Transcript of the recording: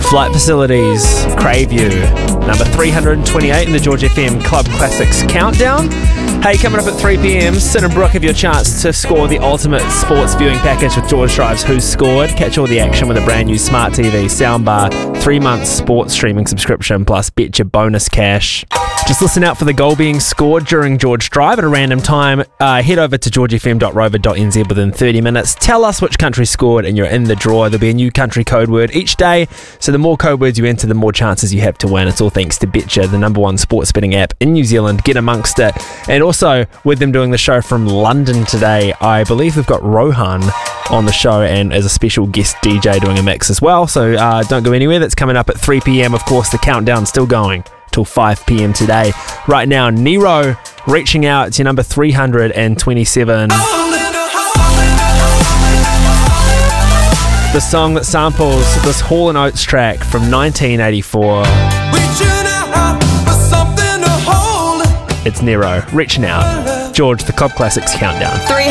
Flight Facilities, Crave You, number 328 in the George FM Club Classics Countdown. Hey, coming up at 3 p.m, Sin and Brooke have your chance to score the ultimate sports viewing package with George Drive's Who's Scored. Catch all the action with a brand new Smart TV, soundbar, 3 months sports streaming subscription, plus bet your bonus cash. Just listen out for the goal being scored during George Drive at a random time. Head over to georgefm.rover.nz within 30 minutes. Tell us which country scored and you're in the draw. There'll be a new country code word each day. So the more code words you enter, the more chances you have to win. It's all thanks to Betcha, the #1 sports betting app in New Zealand. Get amongst it. And also, with them doing the show from London today, I believe we've got Rohan on the show and as a special guest DJ doing a mix as well. So don't go anywhere. That's coming up at 3 p.m. Of course, the countdown's still going till 5 p.m. today. Right now, Nero, Reaching Out. It's your number 327. The song that samples this Hall & Oates track from 1984. It's Nero, Reaching Out. George, the Club Classics Countdown.